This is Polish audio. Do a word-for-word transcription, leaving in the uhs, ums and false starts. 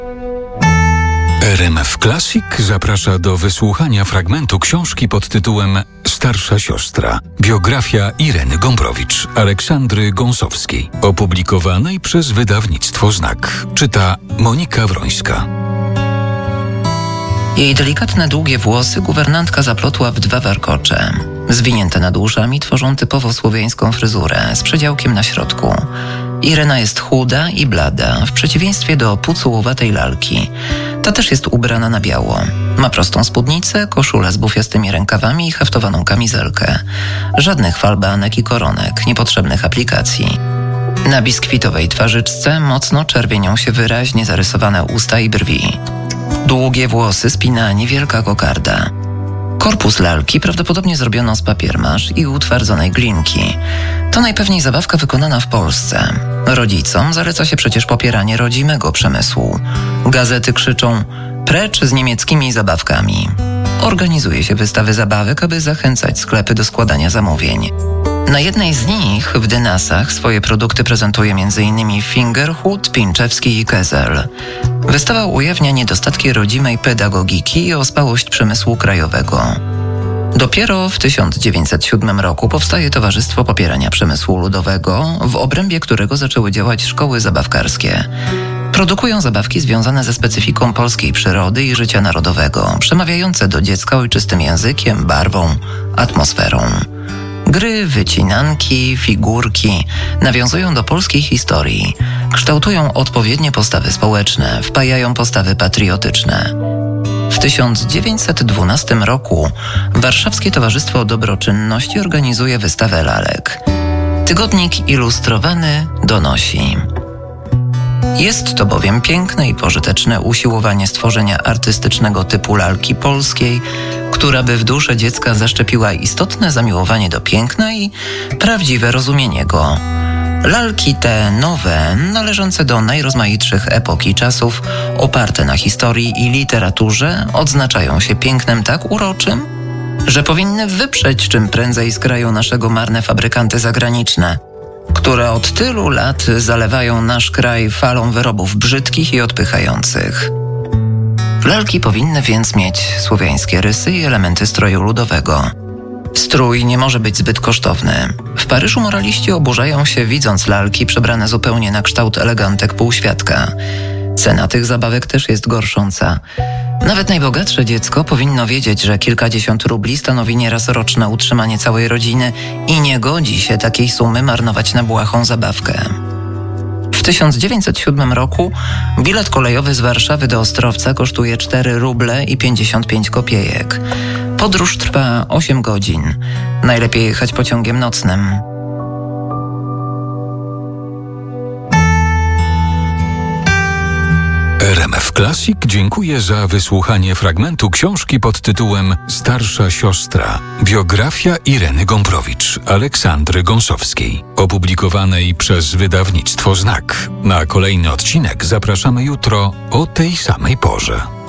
R M F Classic zaprasza do wysłuchania fragmentu książki pod tytułem Starsza siostra. Biografia Ireny Gombrowicz, Aleksandry Gąsowskiej, opublikowanej przez wydawnictwo Znak. Czyta Monika Wrońska. Jej delikatne, długie włosy guwernantka zaplotła w dwa warkocze. Zwinięte nad uszami tworzą typowo słowiańską fryzurę z przedziałkiem na środku. Irena jest chuda i blada, w przeciwieństwie do pucułowatej lalki. Ta też jest ubrana na biało. Ma prostą spódnicę, koszulę z bufiastymi rękawami i haftowaną kamizelkę. Żadnych falbanek i koronek, niepotrzebnych aplikacji. Na biskwitowej twarzyczce mocno czerwienią się wyraźnie zarysowane usta i brwi. Długie włosy spina niewielka kokarda. Korpus lalki prawdopodobnie zrobiono z papiermasz i utwardzonej glinki. To najpewniej zabawka wykonana w Polsce. Rodzicom zaleca się przecież popieranie rodzimego przemysłu. Gazety krzyczą: precz z niemieckimi zabawkami. Organizuje się wystawy zabawek, aby zachęcać sklepy do składania zamówień. Na jednej z nich, w Dynasach, swoje produkty prezentuje m.in. Fingerhut, Pinczewski i Kezel. Wystawa ujawnia niedostatki rodzimej pedagogiki i ospałość przemysłu krajowego. Dopiero w tysiąc dziewięćset siódmym roku powstaje Towarzystwo Popierania Przemysłu Ludowego, w obrębie którego zaczęły działać szkoły zabawkarskie. Produkują zabawki związane ze specyfiką polskiej przyrody i życia narodowego, przemawiające do dziecka ojczystym językiem, barwą, atmosferą. Gry, wycinanki, figurki nawiązują do polskiej historii, kształtują odpowiednie postawy społeczne, wpajają postawy patriotyczne. W tysiąc dziewięćset dwunastym roku Warszawskie Towarzystwo Dobroczynności organizuje wystawę lalek. Tygodnik Ilustrowany donosi: jest to bowiem piękne i pożyteczne usiłowanie stworzenia artystycznego typu lalki polskiej, która by w duszę dziecka zaszczepiła istotne zamiłowanie do piękna i prawdziwe rozumienie go. Lalki te nowe, należące do najrozmaitszych epok i czasów, oparte na historii i literaturze, odznaczają się pięknem tak uroczym, że powinny wyprzeć czym prędzej z kraju naszego marne fabrykanty zagraniczne, które od tylu lat zalewają nasz kraj falą wyrobów brzydkich i odpychających. Lalki powinny więc mieć słowiańskie rysy i elementy stroju ludowego. Strój nie może być zbyt kosztowny. W Paryżu moraliści oburzają się, widząc lalki przebrane zupełnie na kształt elegantek półświadka. Cena tych zabawek też jest gorsząca. Nawet najbogatsze dziecko powinno wiedzieć, że kilkadziesiąt rubli stanowi nieraz roczne utrzymanie całej rodziny i nie godzi się takiej sumy marnować na błahą zabawkę. W tysiąc dziewięćset siódmym roku bilet kolejowy z Warszawy do Ostrowca kosztuje cztery ruble i pięćdziesiąt pięć kopiejek. Podróż trwa osiem godzin. Najlepiej jechać pociągiem nocnym. R M F Classic dziękuję za wysłuchanie fragmentu książki pod tytułem Starsza siostra. Biografia Ireny Gombrowicz, Aleksandry Gąsowskiej, opublikowanej przez wydawnictwo Znak. Na kolejny odcinek zapraszamy jutro o tej samej porze.